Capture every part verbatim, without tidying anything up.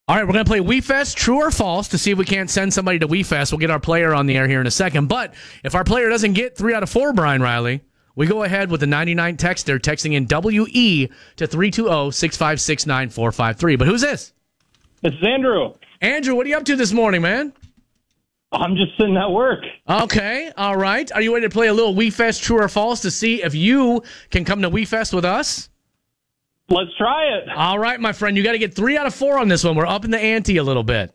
All right, we're going to play WeFest, true or false, to see if we can't send somebody to WeFest. We'll get our player on the air here in a second. But if our player doesn't get three out of four, Brian Riley, we go ahead with the ninety-nine texter texting in W E to three two zero, six five six, nine four five three. But who's this? This is Andrew. Andrew, what are you up to this morning, man? I'm just sitting at work. Okay, all right. Are you ready to play a little WeFest, true or false, to see if you can come to WeFest with us? Let's try it. All right, my friend. You got to get three out of four on this one. We're up in the ante a little bit.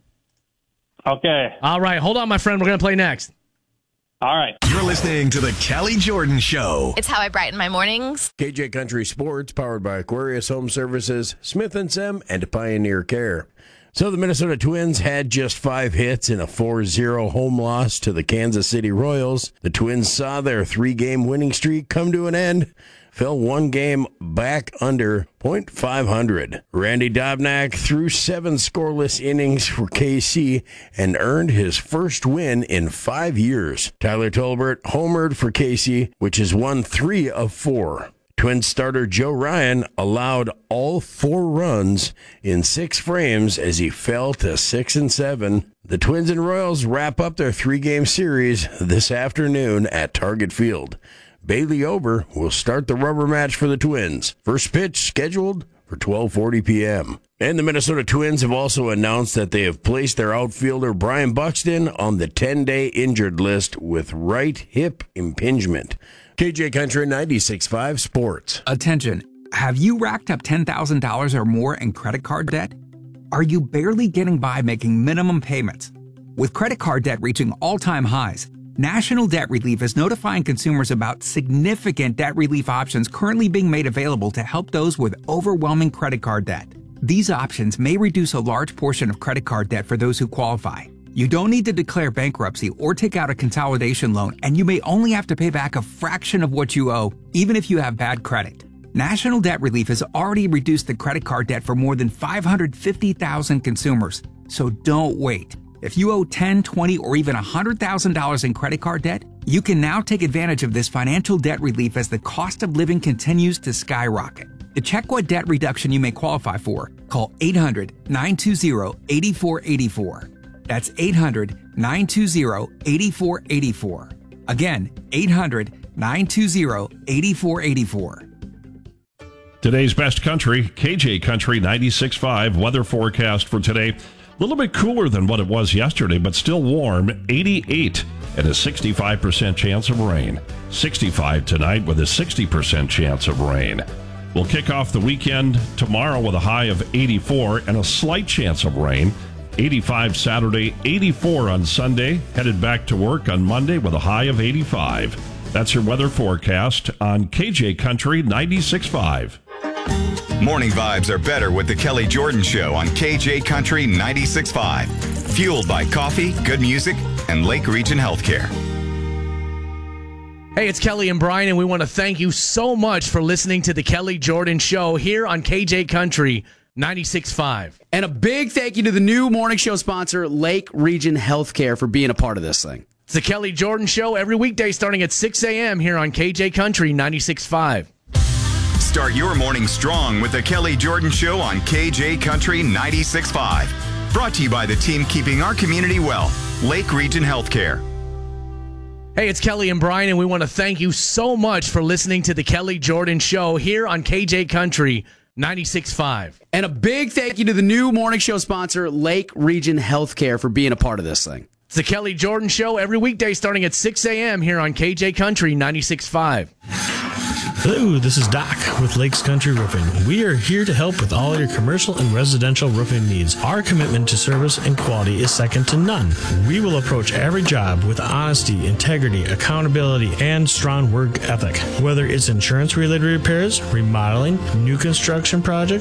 Okay. All right. Hold on, my friend. We're going to play next. All right. You're listening to the Kelly Jordan Show. It's how I brighten my mornings. K J Country Sports, powered by Aquarius Home Services, Smith and Sem, and Pioneer Care. So the Minnesota Twins had just five hits in a four zero home loss to the Kansas City Royals. The Twins saw their three-game winning streak come to an end, fell one game back under point five hundred. Randy Dobnak threw seven scoreless innings for K C and earned his first win in five years. Tyler Tolbert homered for K C, which has won three of four. Twins starter Joe Ryan allowed all four runs in six frames as he fell to six and seven. The Twins and Royals wrap up their three-game series this afternoon at Target Field. Bailey Ober will start the rubber match for the Twins. First pitch scheduled for twelve forty p.m. And the Minnesota Twins have also announced that they have placed their outfielder Brian Buxton on the ten-day injured list with right hip impingement. K J Country ninety-six point five Sports. Attention. Have you racked up ten thousand dollars or more in credit card debt? Are you barely getting by making minimum payments? With credit card debt reaching all-time highs, National Debt Relief is notifying consumers about significant debt relief options currently being made available to help those with overwhelming credit card debt. These options may reduce a large portion of credit card debt for those who qualify. You don't need to declare bankruptcy or take out a consolidation loan, and you may only have to pay back a fraction of what you owe, even if you have bad credit. National Debt Relief has already reduced the credit card debt for more than five hundred fifty thousand consumers, so don't wait. If you owe ten, twenty, or even one hundred thousand dollars in credit card debt, you can now take advantage of this financial debt relief as the cost of living continues to skyrocket. To check what debt reduction you may qualify for, call eight hundred, nine two zero, eight four eight four. That's eight hundred, nine two zero, eight four eight four. Again, eight hundred, nine two zero, eight four eight four. Today's best country, K J Country ninety-six point five weather forecast for today. A little bit cooler than what it was yesterday, but still warm, eighty-eight and a sixty-five percent chance of rain. sixty-five tonight with a sixty percent chance of rain. We'll kick off the weekend tomorrow with a high of eighty-four and a slight chance of rain. eighty-five Saturday, eighty-four on Sunday. Headed back to work on Monday with a high of eighty-five. That's your weather forecast on K J Country ninety-six point five. Morning vibes are better with the Kelly Jordan Show on K J Country ninety-six point five. Fueled by coffee, good music, and Lake Region Healthcare. Hey, it's Kelly and Brian, and we want to thank you so much for listening to the Kelly Jordan Show here on K J Country ninety-six point five. And a big thank you to the new morning show sponsor, Lake Region Healthcare, for being a part of this thing. It's the Kelly Jordan Show every weekday starting at six a.m. here on K J Country ninety-six point five. Start your morning strong with the Kelly Jordan Show on K J Country ninety-six point five. Brought to you by the team keeping our community well, Lake Region Healthcare. Hey, it's Kelly and Brian, and we want to thank you so much for listening to the Kelly Jordan Show here on K J Country ninety-six point five. And a big thank you to the new morning show sponsor, Lake Region Healthcare, for being a part of this thing. It's the Kelly Jordan Show every weekday starting at six a.m. here on K J Country ninety-six point five. Hello, this is Doc with Lakes Country Roofing. We are here to help with all your commercial and residential roofing needs. Our commitment to service and quality is second to none. We will approach every job with honesty, integrity, accountability, and strong work ethic. Whether it's insurance-related repairs, remodeling, new construction projects,